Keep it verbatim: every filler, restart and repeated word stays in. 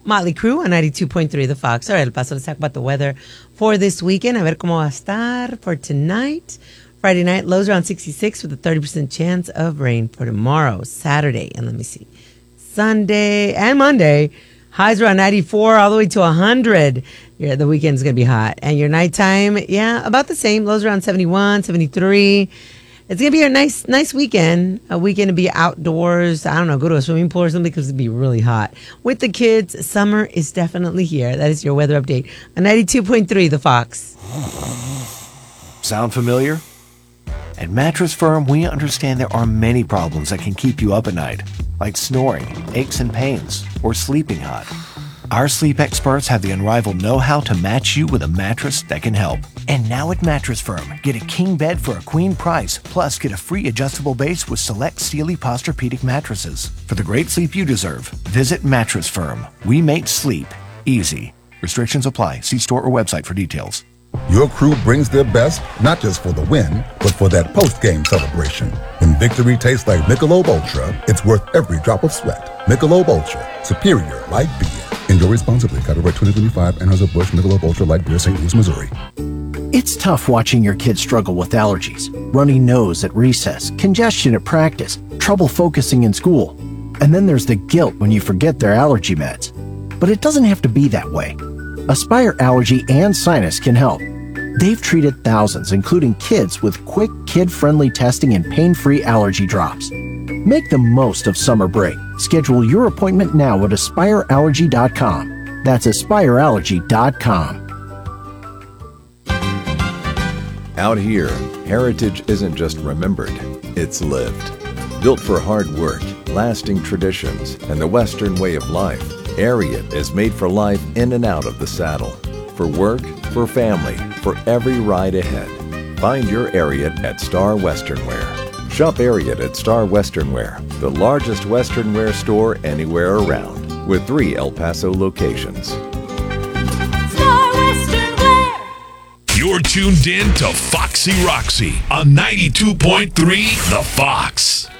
Motley Crue on ninety-two point three The Fox. All right, El Paso, let's talk about the weather for this weekend. A ver cómo va a estar for tonight. Friday night, lows around sixty-six with a thirty percent chance of rain for tomorrow, Saturday. And let me see, Sunday and Monday, highs around ninety-four all the way to one hundred. Yeah, the weekend's going to be hot. And your nighttime, yeah, about the same. Lows around seventy-one, seventy-three. It's going to be a nice nice weekend. A weekend to be outdoors. I don't know, go to a swimming pool or something because it'll be really hot. With the kids, summer is definitely here. That is your weather update on ninety-two point three The Fox. Sound familiar? At Mattress Firm, we understand there are many problems that can keep you up at night, like snoring, aches and pains, or sleeping hot. Our sleep experts have the unrivaled know-how to match you with a mattress that can help. And now at Mattress Firm, get a king bed for a queen price, plus get a free adjustable base with select Sealy Posturepedic mattresses. For the great sleep you deserve, visit Mattress Firm. We make sleep easy. Restrictions apply. See store or website for details. Your crew brings their best, not just for the win, but for that post-game celebration. When victory tastes like Michelob Ultra, it's worth every drop of sweat. Michelob Ultra, superior light beer. Enjoy responsibly. Copyright twenty twenty-five, Anheuser-Busch Michelob Ultra Light Beer, Saint Louis, Missouri. It's tough watching your kids struggle with allergies, runny nose at recess, congestion at practice, trouble focusing in school. And then there's the guilt when you forget their allergy meds. But it doesn't have to be that way. Aspire Allergy and Sinus can help. They've treated thousands, including kids, with quick, kid-friendly testing and pain-free allergy drops. Make the most of summer break. Schedule your appointment now at aspire allergy dot com. That's aspire allergy dot com. Out here, heritage isn't just remembered, it's lived. Built for hard work, lasting traditions, and the Western way of life, Ariat is made for life in and out of the saddle. For work, for family, for every ride ahead. Find your Ariat at Star Western Wear. Shop Ariat at Star Western Wear, the largest Western wear store anywhere around, with three El Paso locations. Star Western Wear. You're tuned in to Foxy Roxy on ninety-two point three The Fox.